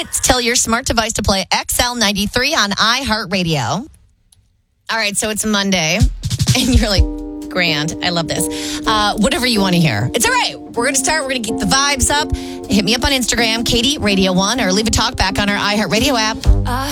minutes. Tell your smart device to play XL93 on iHeartRadio. All right, so it's Monday, and you're like, grand. I love this. Whatever you want to hear. It's all right. We're going to start. We're going to keep the vibes up. Hit me up on Instagram, Katie Radio 1, or leave a talk back on our iHeartRadio app.